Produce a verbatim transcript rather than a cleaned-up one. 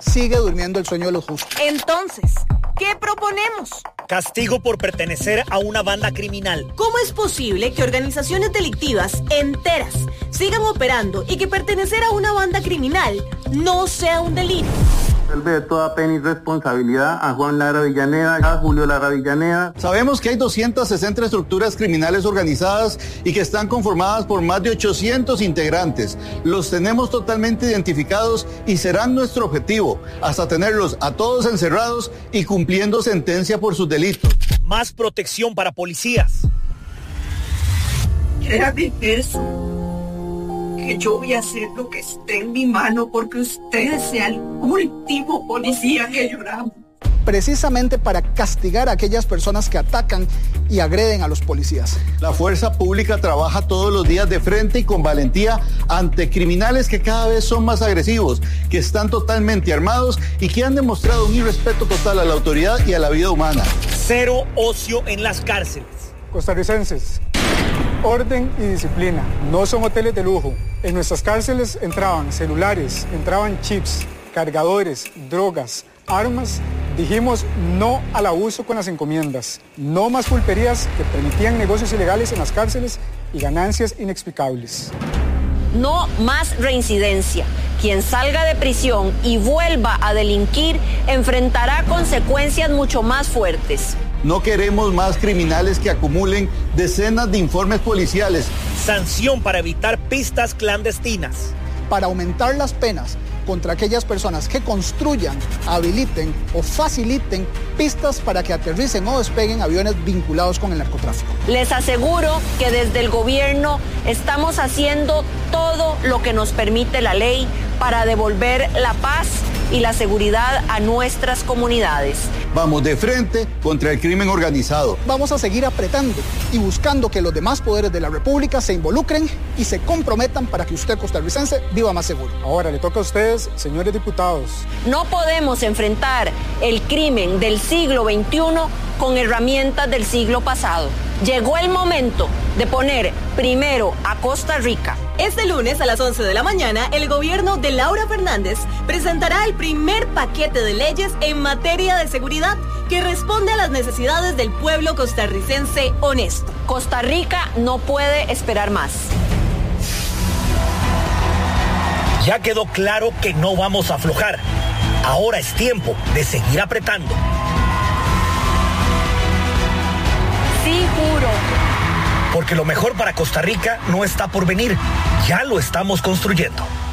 sigue durmiendo el sueño de los justos. Entonces, ¿qué proponemos? Castigo por pertenecer a una banda criminal. ¿Cómo es posible que organizaciones delictivas enteras sigan operando y que pertenecer a una banda criminal no sea un delito? De toda pena y responsabilidad a Juan Lara Villaneda, a Julio Lara Villaneda. Sabemos que hay doscientas sesenta estructuras criminales organizadas y que están conformadas por más de ochocientos integrantes. Los tenemos totalmente identificados y serán nuestro objetivo, hasta tenerlos a todos encerrados y cumpliendo sentencia por sus delitos. Más protección para policías. Créame eso, que yo voy a hacer lo que esté en mi mano porque usted sea el último policía que lloramos. Precisamente para castigar a aquellas personas que atacan y agreden a los policías. La fuerza pública trabaja todos los días de frente y con valentía ante criminales que cada vez son más agresivos, que están totalmente armados y que han demostrado un irrespeto total a la autoridad y a la vida humana. Cero ocio en las cárceles. Costarricenses, orden y disciplina, no son hoteles de lujo. En nuestras cárceles entraban celulares, entraban chips, cargadores, drogas, armas. Dijimos no al abuso con las encomiendas, no más pulperías que permitían negocios ilegales en las cárceles y ganancias inexplicables. No más reincidencia. Quien salga de prisión y vuelva a delinquir enfrentará consecuencias mucho más fuertes. No queremos más criminales que acumulen decenas de informes policiales. Sanción para evitar pistas clandestinas. Para aumentar las penas contra aquellas personas que construyan, habiliten o faciliten pistas para que aterricen o despeguen aviones vinculados con el narcotráfico. Les aseguro que desde el gobierno estamos haciendo todo lo que nos permite la ley para devolver la paz y la seguridad a nuestras comunidades. Vamos de frente contra el crimen organizado. Vamos a seguir apretando y buscando que los demás poderes de la República se involucren y se comprometan para que usted, costarricense, viva más seguro. Ahora le toca a ustedes, señores diputados. No podemos enfrentar el crimen del siglo veintiuno con herramientas del siglo pasado. Llegó el momento de poner primero a Costa Rica. Este lunes a las once de la mañana, el gobierno de Laura Fernández presentará el primer paquete de leyes en materia de seguridad que responde a las necesidades del pueblo costarricense honesto. Costa Rica no puede esperar más. Ya quedó claro que no vamos a aflojar. Ahora es tiempo de seguir apretando. Sí, juro. Porque lo mejor para Costa Rica no está por venir, ya lo estamos construyendo.